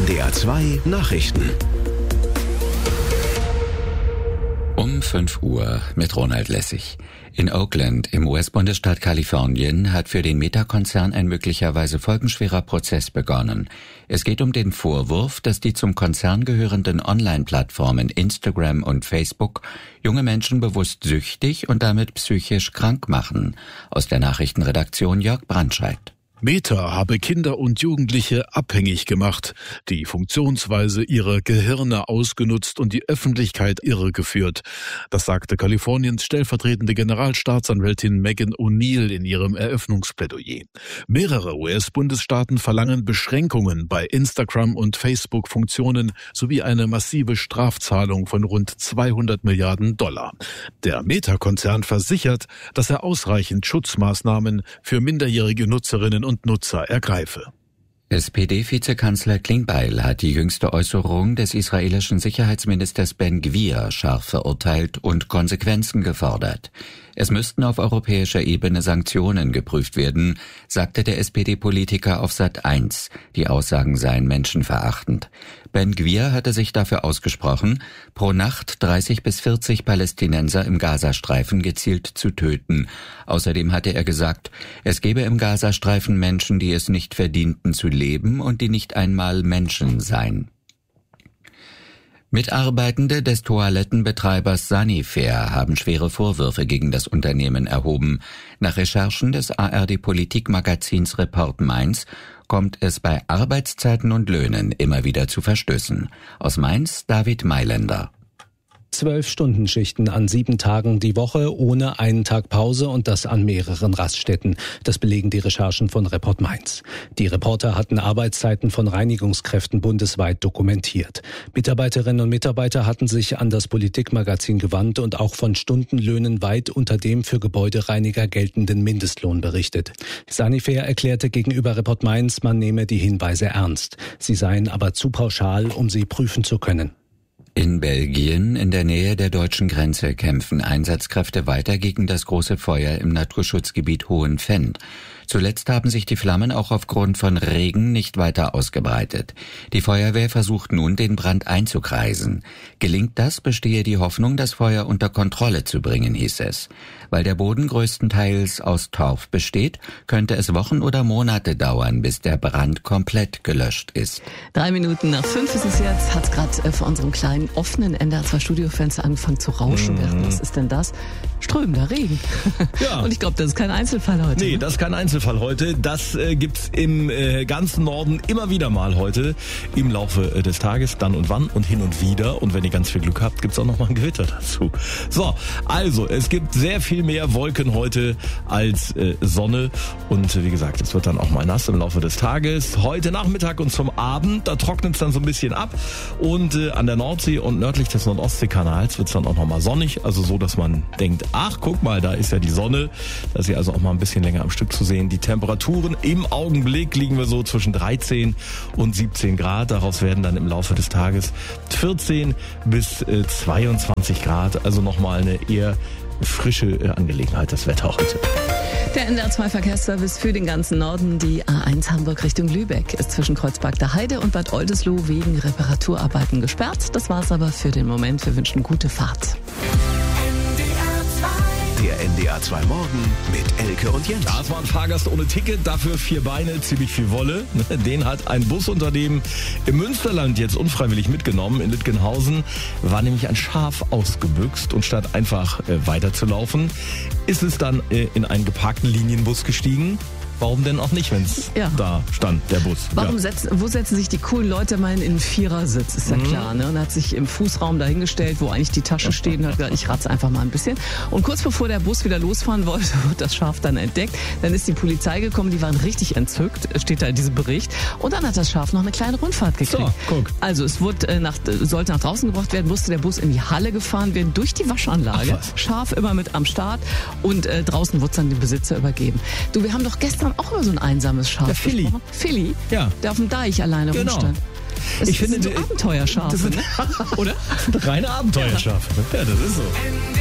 NDR 2 Nachrichten. Um 5 Uhr mit Ronald Lessig. In Oakland im US-Bundesstaat Kalifornien hat für den Meta-Konzern ein möglicherweise folgenschwerer Prozess begonnen. Es geht um den Vorwurf, dass die zum Konzern gehörenden Online-Plattformen Instagram und Facebook junge Menschen bewusst süchtig und damit psychisch krank machen. Aus der Nachrichtenredaktion Jörg Brandscheid. Meta habe Kinder und Jugendliche abhängig gemacht, die Funktionsweise ihrer Gehirne ausgenutzt und die Öffentlichkeit irregeführt. Das sagte Kaliforniens stellvertretende Generalstaatsanwältin Megan O'Neill in ihrem Eröffnungsplädoyer. Mehrere US-Bundesstaaten verlangen Beschränkungen bei Instagram- und Facebook-Funktionen sowie eine massive Strafzahlung von rund $200 Milliarden. Der Meta-Konzern versichert, dass er ausreichend Schutzmaßnahmen für minderjährige Nutzerinnen und Nutzer ergreife. SPD-Vizekanzler Klingbeil hat die jüngste Äußerung des israelischen Sicherheitsministers Ben Gvir scharf verurteilt und Konsequenzen gefordert. Es müssten auf europäischer Ebene Sanktionen geprüft werden, sagte der SPD-Politiker auf Sat.1. Die Aussagen seien menschenverachtend. Ben Gvir hatte sich dafür ausgesprochen, pro Nacht 30 bis 40 Palästinenser im Gazastreifen gezielt zu töten. Außerdem hatte er gesagt, es gebe im Gazastreifen Menschen, die es nicht verdienten zu leben und die nicht einmal Menschen seien. Mitarbeitende des Toilettenbetreibers Sanifair haben schwere Vorwürfe gegen das Unternehmen erhoben. Nach Recherchen des ARD-Politikmagazins Report Mainz kommt es bei Arbeitszeiten und Löhnen immer wieder zu Verstößen. Aus Mainz David Mailänder. 12-Stunden-Schichten an 7 Tagen die Woche, ohne einen Tag Pause und das an mehreren Raststätten. Das belegen die Recherchen von Report Mainz. Die Reporter hatten Arbeitszeiten von Reinigungskräften bundesweit dokumentiert. Mitarbeiterinnen und Mitarbeiter hatten sich an das Politikmagazin gewandt und auch von Stundenlöhnen weit unter dem für Gebäudereiniger geltenden Mindestlohn berichtet. Sanifair erklärte gegenüber Report Mainz, man nehme die Hinweise ernst. Sie seien aber zu pauschal, um sie prüfen zu können. In Belgien, in der Nähe der deutschen Grenze, kämpfen Einsatzkräfte weiter gegen das große Feuer im Naturschutzgebiet Hohenfendt. Zuletzt haben sich die Flammen auch aufgrund von Regen nicht weiter ausgebreitet. Die Feuerwehr versucht nun, den Brand einzukreisen. Gelingt das, bestehe die Hoffnung, das Feuer unter Kontrolle zu bringen, hieß es. Weil der Boden größtenteils aus Torf besteht, könnte es Wochen oder Monate dauern, bis der Brand komplett gelöscht ist. 3 Minuten nach 5 ist es jetzt, hat es gerade vor unserem kleinen offenen NDR 2 Studiofenster angefangen zu rauschen. Was ist denn das? Strömender Regen. Ja. Und ich glaube, das ist kein Einzelfall heute. Nee, das ist kein Einzelfall heute. Das gibt's im ganzen Norden immer wieder mal heute im Laufe des Tages, dann und wann und hin und wieder. Und wenn ihr ganz viel Glück habt, gibt's auch noch mal ein Gewitter dazu. So, also es gibt sehr viel mehr Wolken heute als Sonne. Und wie gesagt, es wird dann auch mal nass im Laufe des Tages. Heute Nachmittag und zum Abend, da trocknet es dann so ein bisschen ab. Und an der Nordsee und nördlich des Nordostseekanals wird es dann auch noch mal sonnig. Also so, dass man denkt, ach, guck mal, da ist ja die Sonne. Da ist sie also auch mal ein bisschen länger am Stück zu sehen. Die Temperaturen im Augenblick liegen wir so zwischen 13 und 17 Grad. Daraus werden dann im Laufe des Tages 14 bis 22 Grad. Also nochmal eine eher frische Angelegenheit, das Wetter heute. Der NDR 2 Verkehrsservice für den ganzen Norden. Die A1 Hamburg Richtung Lübeck ist zwischen Kreuzberg der Heide und Bad Oldesloe wegen Reparaturarbeiten gesperrt. Das war's aber für den Moment. Wir wünschen gute Fahrt. Der NDR 2 Morgen mit Elke und Jens. Das war ein Fahrgast ohne Ticket, dafür 4 Beine, ziemlich viel Wolle. Den hat ein Busunternehmen im Münsterland jetzt unfreiwillig mitgenommen. In Lütgenhausen war nämlich ein Schaf ausgebüxt und statt einfach weiterzulaufen, ist es dann in einen geparkten Linienbus gestiegen. Warum denn auch nicht, wenn es da stand, der Bus? Wo setzen sich die coolen Leute mal in einen Vierersitz, ist ja klar, ne? Und hat sich im Fußraum dahingestellt, wo eigentlich die Tasche steht und hat gesagt, ich ratze einfach mal ein bisschen. Und kurz bevor der Bus wieder losfahren wollte, wird das Schaf dann entdeckt. Dann ist die Polizei gekommen, die waren richtig entzückt, steht da in diesem Bericht. Und dann hat das Schaf noch eine kleine Rundfahrt gekriegt. So, guck. Also es wurde sollte nach draußen gebracht werden, musste der Bus in die Halle gefahren werden, durch die Waschanlage. Schaf immer mit am Start und draußen wurde es dann dem Besitzer übergeben. Du, wir haben doch gestern auch über so ein einsames Schaf gesprochen. Philly, ja, der auf dem Deich alleine rumstand. Ich finde, so Abenteuerschafe, das sind, ne? Oder? Reine Abenteuerschafe. Ja, das ist so.